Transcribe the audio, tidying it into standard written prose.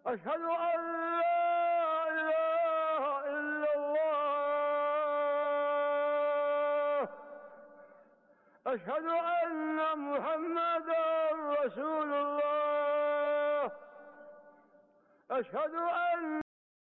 أشهد أن لا إله إلا الله. أشهد أن محمدا رسول الله. أشهد أن